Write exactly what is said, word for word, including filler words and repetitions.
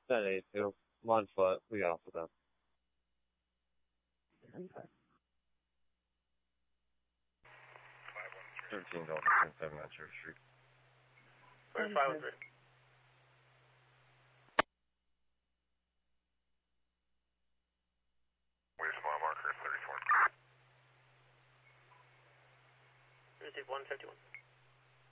ten eighty-two. I'm on foot. We got off with them. thirteen Delta ten seven on Church Street. five one three. Where's mile marker thirty-four? Receive one fifty-one.